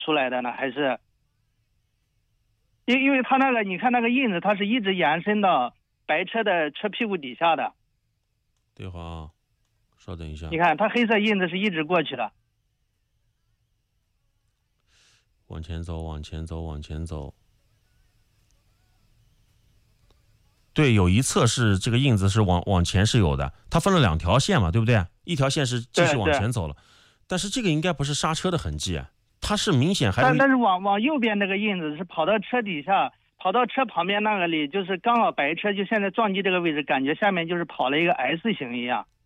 出来的呢，还是因为它那个你看那个印子，它是一直延伸到白车的车屁股底下的。 对会啊，稍等一下。 你看它黑色印子是一直过去的。 往前走，往前走，往前走。对，有一侧是这个印子是往前是有的，它分了2条线嘛，对不对？一条线是继续往前走了，但是这个应该不是刹车的痕迹啊，它是明显还有。 但是往右边那个印子是跑到车底下，跑到车旁边那个里，就是刚好白车就现在撞击这个位置，感觉下面就是跑了一个 S 型一样。